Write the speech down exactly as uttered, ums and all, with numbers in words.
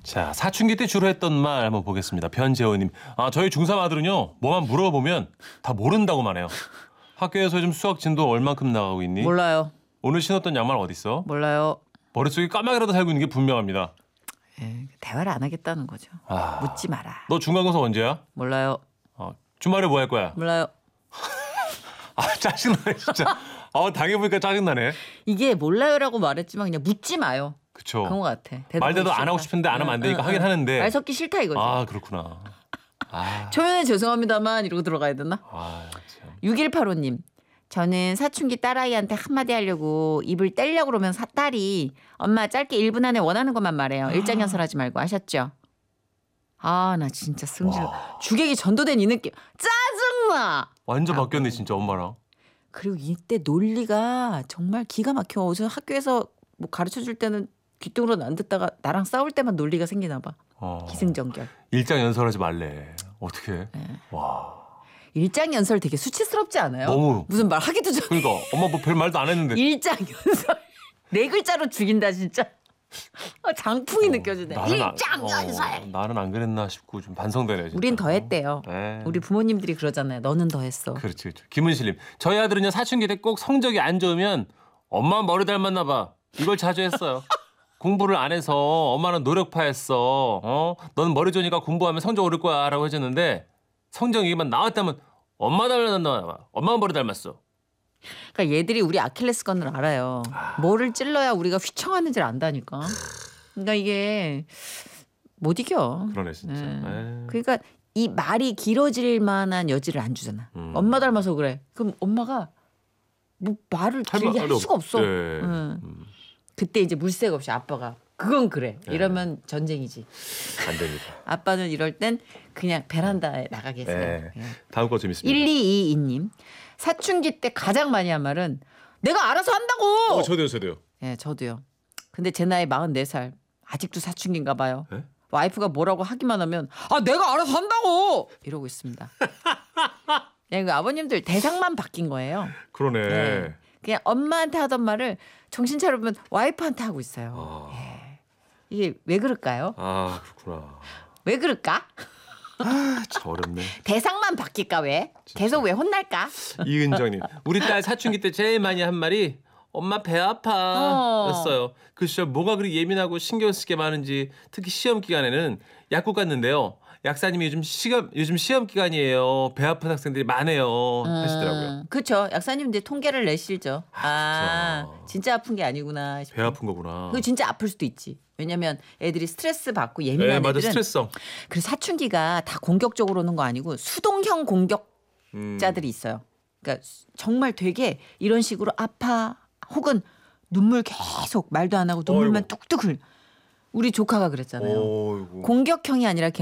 자, 사춘기 때 주로 했던 말 한번 보겠습니다. 변재호님. 아, 저희 중삼 아들은요. 뭐만 물어보면 다 모른다고만 해요. 학교에서 요즘 수학 진도 얼만큼 나가고 있니? 몰라요. 오늘 신었던 양말 어딨어? 몰라요. 머릿속에 까마귀라도 살고 있는 게 분명합니다. 에이, 대화를 안 하겠다는 거죠. 아, 묻지 마라. 너 중간고사 언제야? 몰라요. 어, 주말에 뭐 할 거야? 몰라요. 아, 짜증나네 진짜. 아, 당해보니까 짜증나네. 이게 몰라요라고 말했지만 그냥 묻지 마요. 그쵸. 그런 것 같아. 말대도 안 하고 싶은데 안 하면 안 되니까 하긴 하는데. 말 섞기 싫다 이거지. 아, 그렇구나. 아, 초면에 죄송합니다만 이러고 들어가야 되나? 아, 참. 육일팔오님. 저는 사춘기 딸아이한테 한마디 하려고 입을 떼려고 그러면 사, 딸이 엄마 짧게 일 분 안에 원하는 것만 말해요. 일장연설하지 말고 아셨죠? 아, 나 진짜 승질. 주객이 전도된 이 느낌. 짜증나. 완전 아, 바뀌었네 진짜 엄마랑. 그리고 이때 논리가 정말 기가 막혀. 저 학교에서 뭐 가르쳐줄 때는 귓등으로는 안 듣다가 나랑 싸울 때만 논리가 생기나 봐. 어. 기승전결. 일장연설하지 말래. 어떻게? 네. 와. 일장연설 되게 수치스럽지 않아요? 너무. 무슨 말 하기도 전에. 그러니까 엄마 뭐 별 말도 안 했는데. 일장연설. 네 글자로 죽인다 진짜. 아, 장풍이 어, 느껴지네. 나는 안- 일장연설. 어, 나는 안 그랬나 싶고 좀 반성되네. 진짜. 우린 더 했대요. 네. 우리 부모님들이 그러잖아요. 너는 더 했어. 그렇지, 그렇지. 김은실님, 저희 아들은요 사춘기 때 꼭 성적이 안 좋으면 엄마 머리 닮았나 봐. 이걸 자주 했어요. 공부를 안 해서 엄마는 노력파였어. 어, 너는 머리 좋으니까 공부하면 성적 오를 거야라고 해줬는데 성적 얘기만 나왔다면 엄마 닮았나 봐. 엄마 머리 닮았어. 그러니까 얘들이 우리 아킬레스건을 알아요. 뭐를 찔러야 우리가 휘청하는지를 안다니까. 그러니까 이게 못 이겨. 그러네 진짜. 네. 에이. 그러니까 이 말이 길어질 만한 여지를 안 주잖아. 음. 엄마 닮아서 그래. 그럼 엄마가 뭐 말을 할 길게 말- 할 수가 없어. 네. 응. 음, 그때 이제 물색 없이 아빠가 그건 그래. 네. 이러면 전쟁이지. 안 됩니다. 아빠는 이럴 땐 그냥 베란다에 나가 계세요. 네. 예. 다음 거 재밌습니다. 일이이이님. 사춘기 때 가장 많이 한 말은 내가 알아서 한다고. 어, 저도요, 저도요. 예, 저도요. 근데 제 나이 마흔네 살. 아직도 사춘기인가 봐요. 네? 와이프가 뭐라고 하기만 하면 아 내가 알아서 한다고 이러고 있습니다. 야, 이거 아버님들 대상만 바뀐 거예요. 그러네. 네. 그냥 엄마한테 하던 말을 정신 차려보면 와이프한테 하고 있어요. 아, 예. 이게 왜 그럴까요? 아, 그렇구나. 왜 그럴까? 참 어렵네. 대상만 바뀔까 왜? 계속 왜 혼날까? 이은정님, 우리 딸 사춘기 때 제일 많이 한 말이 엄마 배 아파 어. 였어요. 그 시절 뭐가 그리 예민하고 신경 쓰게 많은지 특히 시험 기간에는 약국 갔는데요. 약사님이 요즘 시험 요즘 시험 기간이에요. 배 아픈 학생들이 많아요 하시더라고요. 그렇죠. 약사님 이제 통계를 내시죠. 아, 아, 그쵸. 진짜 아픈 게 아니구나 싶어. 배 아픈 거구나. 그거 진짜 아플 수도 있지. 왜냐면 애들이 스트레스 받고 네, 예민한 맞아 애들은 스트레스성. 그래서 사춘기가 다 공격적으로 오는 거 아니고 수동형 공격자들이 음. 있어요. 그러니까 수- 정말 되게 이런 식으로 아파 혹은 눈물 계속 말도 안 하고 눈물만 어이구. 뚝뚝 흘. 우리 조카가 그랬잖아요. 어이구. 공격형이 아니라